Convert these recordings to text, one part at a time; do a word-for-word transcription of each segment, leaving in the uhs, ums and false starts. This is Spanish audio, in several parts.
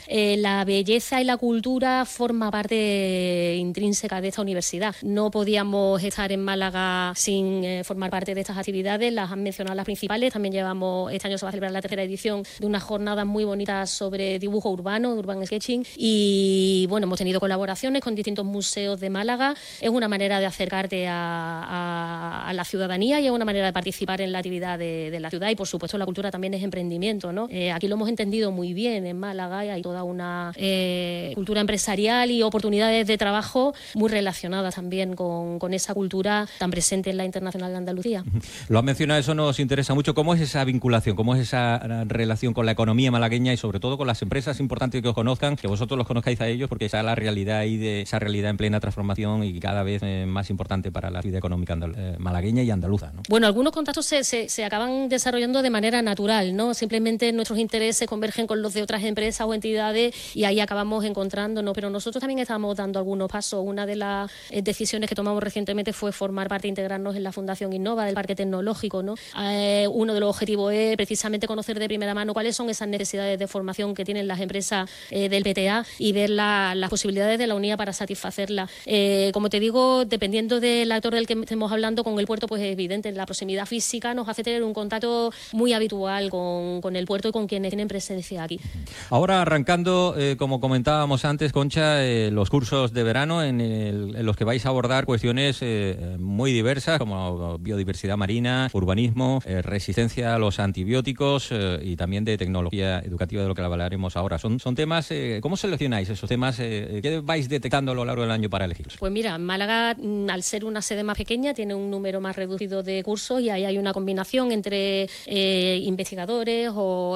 eh, la belleza y la cultura forma parte intrínseca de esta universidad. No podíamos estar en Málaga sin eh, formar parte de estas actividades, las han mencionado las principales. También llevamos, este año se va a celebrar la tercera edición de unas jornadas muy bonitas sobre dibujo urbano, urban sketching, y bueno, hemos tenido colaboraciones con distintos museos de Málaga. Es una manera de acercarte a, a, a la ciudadanía y es una manera de participar en la actividad de, de la ciudad, y por supuesto la cultura también es emprendimiento, ¿no? Eh, aquí lo hemos entendido muy bien en Málaga, y hay toda una eh, cultura empresarial y oportunidades de trabajo muy relacionadas también con, con esa cultura tan presente en la Internacional de Andalucía. Lo has mencionado, eso nos interesa mucho. ¿Cómo es esa vinculación? ¿Cómo es esa relación con la economía malagueña y sobre todo con las empresas? Es importante que os conozcan, que vosotros los conozcáis a ellos, porque esa es la realidad ahí de esa realidad en plena transformación y cada vez eh, más importante para la vida económica andal- eh, malagueña y andaluza, ¿no? Bueno, algunos contactos se, se, se acaban desarrollando de manera natural, ¿no? Simplemente nuestros intereses convergen con los de otras empresas o entidades y ahí acabamos encontrándonos, pero nosotros también estamos dando algunos pasos. Una de las eh, decisiones que tomamos recientemente fue formar parte e integrarnos en la Fundación Innova del Parque Tecnológico, ¿no? Eh, uno de los objetivos es precisamente conocer de primera mano cuáles son esas necesidades de formación que tienen las empresas eh, del P T A y ver la, las posibilidades de la unidad para satisfacerlas. Eh, como te digo, dependiendo del actor del que estemos hablando, con el puerto, pues es evidente, la proximidad física nos hace tener un contacto muy habitual con, con el puerto y con quienes tienen presencia aquí. Ahora arrancando, eh, como comentábamos antes, Concha, eh, los cursos de verano en, el, en los que vais a abordar cuestiones eh, muy diversas como biodiversidad marina, urbanismo, eh, resistencia a los antibióticos eh, y también de tecnología educativa, de lo que hablaremos ahora. Son, son temas, eh, ¿cómo seleccionáis esos temas? Eh, ¿Qué vais detectando a lo largo del año para elegirlos? Pues mira, Málaga, al ser una sede más pequeña, tiene un número más reducido de cursos y ahí hay una combinación entre eh, investigadores o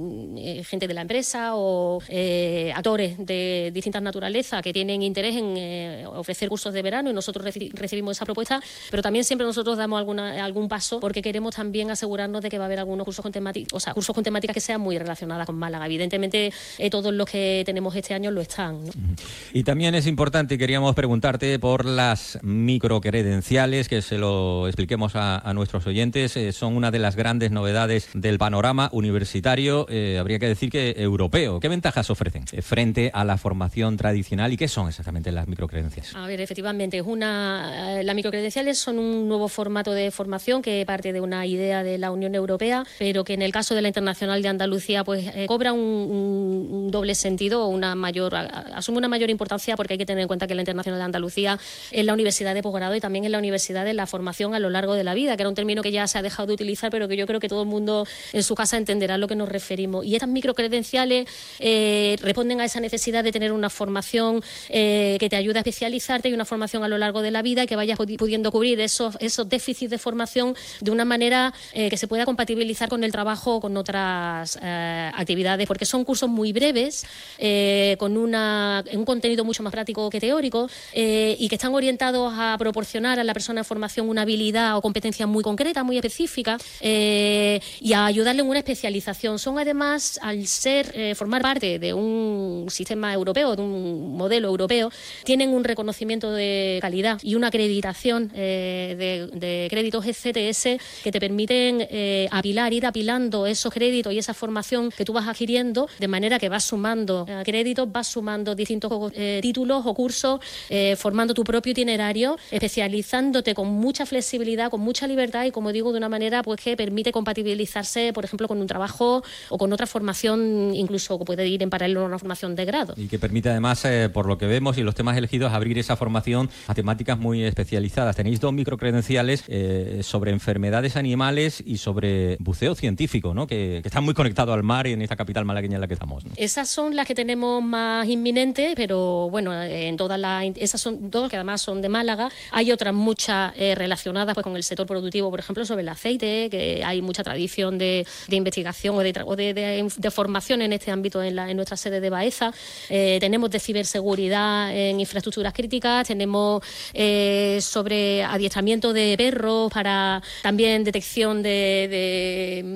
eh, gente de la empresa o eh, actores de distintas naturalezas que tienen interés en eh, ofrecer cursos de verano, y nosotros reci- recibimos esa propuesta, pero también siempre nosotros damos alguna, algún paso porque queremos también asegurarnos de que va a haber algunos cursos con temáticas, o sea, cursos con temáticas que sean muy relacionadas con Málaga. Evidentemente, eh, todos los que tenemos este año lo están, ¿no? Y también es importante, queríamos preguntarte por las microcredenciales, que se lo expliquemos a, a nuestros oyentes. Eh, son una de las grandes novedades del panorama universitario, eh, habría que decir que europeo. ¿Qué ventajas ofrecen eh, frente a la formación tradicional y qué son exactamente las microcredenciales? A ver, efectivamente, es una, eh, las microcredenciales son un nuevo formato de formación que parte de una idea de la Unión Europea, pero que en el caso de la Internacional de Andalucía pues eh, cobra un, un, un doble sentido, una mayor, a, asume una mayor importancia, porque hay que tener en cuenta que la Internacional de Andalucía es la universidad de posgrado y también es la universidad de la formación a lo largo de la vida, que era un término que ya se ha dejado de utilizar, pero que yo creo que todo el mundo en su casa entenderá a lo que nos referimos. Y estas microcredenciales eh, responden a esa necesidad de tener una formación eh, que te ayude a especializarte y una formación a lo largo de la vida y que vayas pudiendo cubrir esos, esos déficits de formación de una manera eh, que se pueda compatibilizar con el trabajo o con otras eh, actividades, porque son cursos muy breves, eh, con una, un contenido mucho más práctico que teórico, eh, y que están orientados a proporcionar a la persona en formación una habilidad o competencia muy concreta, muy específica, eh, y a ayudarle en una especialización. Son además, al ser eh, formar parte de un sistema europeo, de un modelo europeo, tienen un reconocimiento de calidad y una acreditación eh, de, de créditos E C T S que te permiten eh, apilar, ir apilando esos créditos y esa formación que tú vas adquiriendo, de manera que vas sumando eh, créditos, vas sumando distintos eh, títulos o cursos, eh, formando tu propio itinerario, especializándote con mucha flexibilidad, con mucha libertad y, como digo, de una manera pues que permite compatibilizarse, por ejemplo, con un trabajo o con otra formación, incluso que puede ir en paralelo a una formación de grado. Y que permite además, eh, por lo que vemos y los temas elegidos, abrir esa formación a temáticas muy especializadas. Tenéis dos microcredenciales eh, sobre enfermedades animales y sobre buceo científico, ¿no? Que, que están muy conectados al mar y en esta capital malagueña en la que estamos, ¿no? Esas son las que tenemos más inminentes, pero bueno, en todas las, esas son dos que además son de Málaga. Hay otras muchas eh, relacionadas pues con el sector productivo, por ejemplo, sobre el aceite, que hay mucha tradición de, de investigación o, de, o de, de, de formación en este ámbito en, la, en nuestra sede de Baeza. Eh, tenemos de ciberseguridad en infraestructuras críticas, tenemos eh, sobre adiestramiento de perros para también detección de, de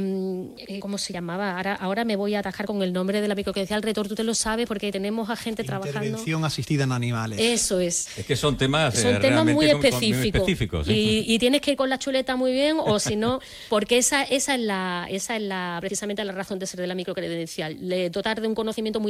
eh, ¿cómo se llamaba? Ahora, ahora me voy a atajar con el nombre de la microcredencial. Retor, tú te lo sabes porque tenemos a gente trabajando. Intervención asistida en animales. Eso es. Es que son temas, son eh, temas muy con, específicos. Con, muy específicos ¿eh? y, y tienes que ir con la chuleta muy bien, o si no, porque esa, esa es la, esa es la precisamente la razón de ser de la microcredencial, le dotar de un conocimiento muy